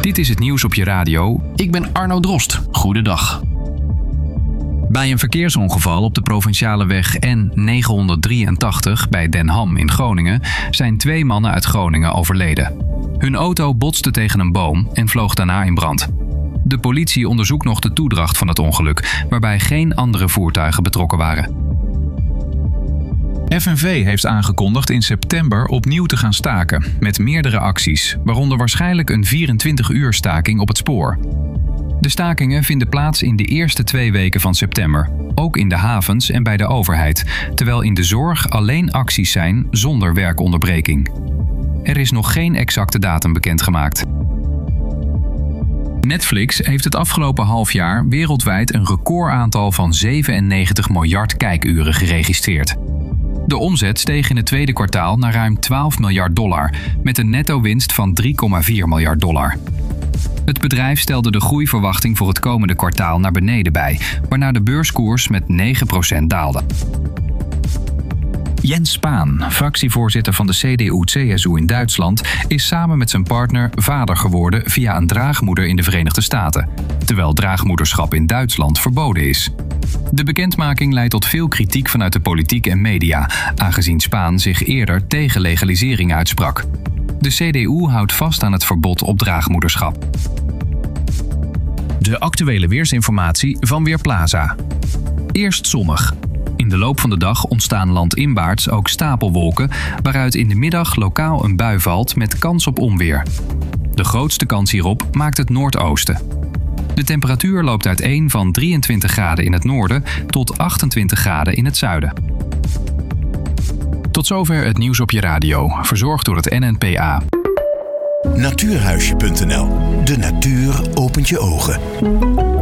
Dit is het nieuws op je radio. Ik ben Arno Drost. Goedendag. Bij een verkeersongeval op de provinciale weg N983 bij Den Ham in Groningen zijn 2 mannen uit Groningen overleden. Hun auto botste tegen een boom en vloog daarna in brand. De politie onderzoekt nog de toedracht van het ongeluk, waarbij geen andere voertuigen betrokken waren. FNV heeft aangekondigd in september opnieuw te gaan staken, met meerdere acties, waaronder waarschijnlijk een 24-uur staking op het spoor. De stakingen vinden plaats in de eerste 2 weken van september, ook in de havens en bij de overheid, terwijl in de zorg alleen acties zijn zonder werkonderbreking. Er is nog geen exacte datum bekendgemaakt. Netflix heeft het afgelopen halfjaar wereldwijd een recordaantal van 97 miljard kijkuren geregistreerd. De omzet steeg in het tweede kwartaal naar ruim $12 miljard, met een netto-winst van $3,4 miljard. Het bedrijf stelde de groeiverwachting voor het komende kwartaal naar beneden bij, waarna de beurskoers met 9% daalde. Jens Spahn, fractievoorzitter van de CDU-CSU in Duitsland, is samen met zijn partner vader geworden via een draagmoeder in de Verenigde Staten, terwijl draagmoederschap in Duitsland verboden is. De bekendmaking leidt tot veel kritiek vanuit de politiek en media, aangezien Spahn zich eerder tegen legalisering uitsprak. De CDU houdt vast aan het verbod op draagmoederschap. De actuele weersinformatie van Weerplaza. Eerst zonnig. In de loop van de dag ontstaan landinwaarts ook stapelwolken, waaruit in de middag lokaal een bui valt met kans op onweer. De grootste kans hierop maakt het noordoosten. De temperatuur loopt uiteen van 23 graden in het noorden tot 28 graden in het zuiden. Tot zover het nieuws op je radio, verzorgd door het NNPA. Natuurhuisje.nl. De natuur opent je ogen.